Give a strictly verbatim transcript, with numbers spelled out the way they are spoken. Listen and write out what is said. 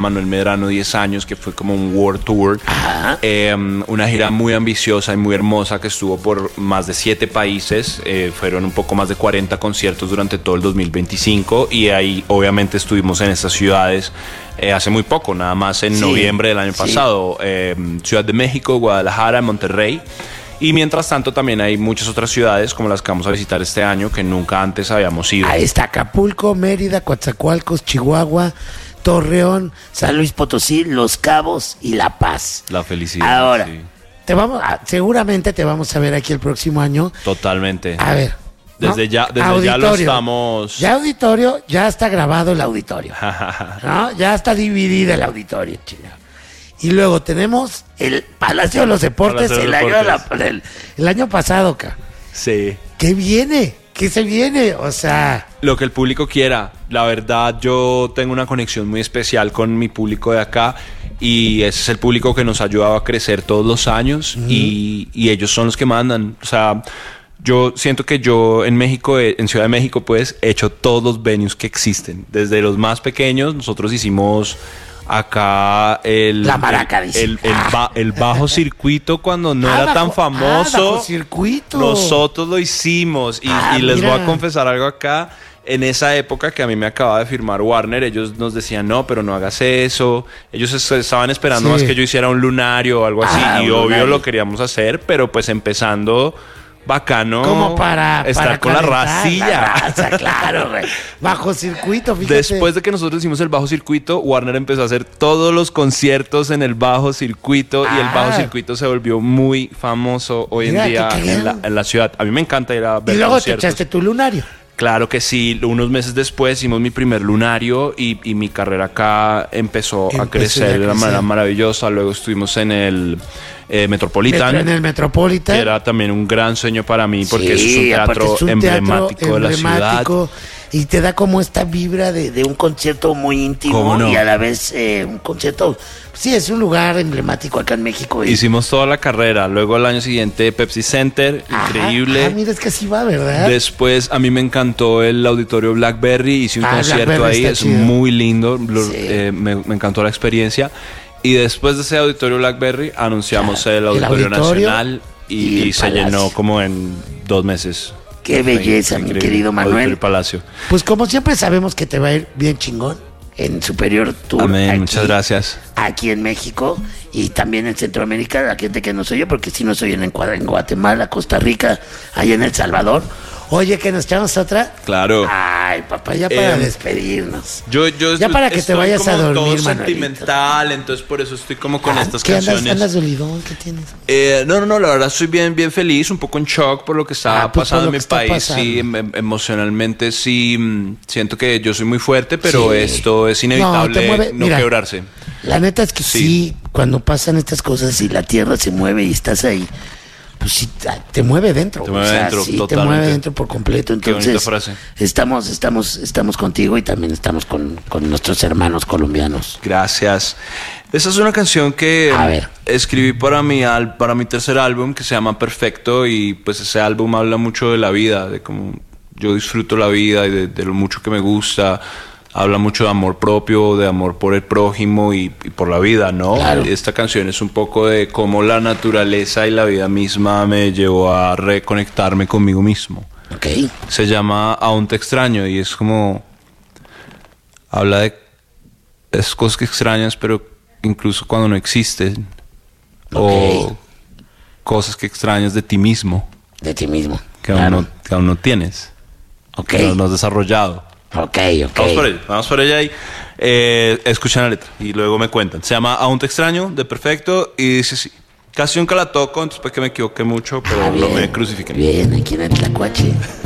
Manuel Medrano diez años, que fue como un World Tour. Eh, una gira muy ambiciosa y muy hermosa que estuvo por más de siete países. Eh, fueron un poco más de cuarenta conciertos durante todo el dos mil veinticinco y ahí obviamente estuvimos en estas ciudades eh, hace muy poco, nada más en sí, noviembre del año sí. pasado. Eh, Ciudad de México, Guadalajara, Monterrey. Y mientras tanto también hay muchas otras ciudades como las que vamos a visitar este año que nunca antes habíamos ido. Ahí está Acapulco, Mérida, Coatzacoalcos, Chihuahua, Torreón, San Luis Potosí, Los Cabos y La Paz. La felicidad. Ahora, sí. te vamos a, seguramente te vamos a ver aquí el próximo año. Totalmente. A ver. Desde ¿no? ya, desde ya lo estamos. Ya auditorio, ya está grabado el auditorio. ¿No? Ya está dividida el auditorio, chingado. Y luego tenemos el Palacio de los Deportes, Palacio de el, los año Deportes. De la, el, el año pasado, ca. Sí. ¿Qué viene? ¿Qué se viene? O sea... Lo que el público quiera. La verdad, yo tengo una conexión muy especial con mi público de acá y ese es el público que nos ha ayudado a crecer todos los años mm. y, y ellos son los que mandan. O sea, yo siento que yo en México, en Ciudad de México, pues, he hecho todos los venues que existen. Desde los más pequeños, nosotros hicimos... Acá el, la maraca, dice. el, el, el, ba, el bajo circuito cuando no ah, era bajo, tan famoso. Ah, bajo circuito. Nosotros lo hicimos y, ah, y les mira. voy a confesar algo acá. En esa época que a mí me acababa de firmar Warner, ellos nos decían, no, pero no hagas eso. Ellos es, estaban esperando sí. más que yo hiciera un lunario o algo así. Ah, y obvio lunario. lo queríamos hacer, pero pues empezando... Bacano. Como para estar para con la racilla. La raza, claro, güey. Bajo circuito, fíjate. Después de que nosotros hicimos el bajo circuito, Warner empezó a hacer todos los conciertos en el bajo circuito ah. y el bajo circuito se volvió muy famoso hoy Mira, en día en la, en la ciudad. A mí me encanta ir a ver conciertos. Y luego conciertos. te echaste tu lunario. Claro que sí, unos meses después hicimos mi primer lunario y, y mi carrera acá empezó, empezó a crecer de una manera maravillosa. Luego estuvimos en el eh, Metropolitan. En el Metropolitan. Que era también un gran sueño para mí porque sí, eso es un teatro es un emblemático teatro de la emblemático, ciudad. Y te da como esta vibra de, de un concierto muy íntimo no? y a la vez eh, un concierto... Sí, es un lugar emblemático acá en México. Y... Hicimos toda la carrera. Luego el año siguiente Pepsi Center, Ajá. increíble. Ah, mira, es que así va, ¿verdad? Después a mí me encantó el Auditorio Blackberry. Hice un ah, concierto Blackberry ahí, es chido. Muy lindo. Lo, sí. eh, me, me encantó la experiencia. Y después de ese Auditorio Blackberry anunciamos claro. el, Auditorio el Auditorio Nacional y, y, y se llenó como en dos meses. Qué belleza, mi querido Manuel. Palacio. Pues como siempre sabemos que te va a ir bien chingón en Superior Tour. Amén, aquí, muchas gracias. Aquí en México y también en Centroamérica, la gente que no soy yo, porque si no soy en, en Guatemala, Costa Rica, ahí en El Salvador. Oye, ¿que nos echamos otra? Claro. Ay, papá, ya para eh, despedirnos. Yo, yo ya para que te vayas a dormir, todo sentimental, entonces por eso estoy como con ah, estas ¿qué canciones. Andas, andas dolidón? ¿Qué tienes? Eh, no, no, no, la verdad estoy bien, bien feliz, un poco en shock por lo que está ah, pues pasando en mi país. Pasando. Sí, em, emocionalmente sí, siento que yo soy muy fuerte, pero sí. esto es inevitable, no, mueve, no mira, quebrarse. La neta es que sí. sí, cuando pasan estas cosas y la tierra se mueve y estás ahí, pues sí, te mueve dentro. Te mueve o sea, dentro, sí, totalmente. te mueve dentro por completo. Entonces, qué bonita frase. Estamos, estamos, estamos contigo y también estamos con, con nuestros hermanos colombianos. Gracias. Esa es una canción que A ver. escribí para mi, para mi tercer álbum que se llama Perfecto y pues ese álbum habla mucho de la vida, de cómo yo disfruto la vida y de, de lo mucho que me gusta. Habla mucho de amor propio, de amor por el prójimo y, y por la vida, ¿no? Claro. Esta canción es un poco de cómo la naturaleza y la vida misma me llevó a reconectarme conmigo mismo. Okay. Se llama Aún te extraño y es como... Habla de esas cosas que extrañas, pero incluso cuando no existen. Okay. O cosas que extrañas de ti mismo. De ti mismo. Que, claro. aún, no, que aún no tienes. Okay. Que aún no has desarrollado. Ok, ok. Vamos por ella, vamos por ella y eh, escuchan la letra y luego me cuentan. Se llama Aún te extraño, de Perfecto, y dice así. Casi nunca la toco, entonces puede que me equivoque mucho, pero ah, bien, no me crucifiquen. Bien, aquí en el Tlacuache.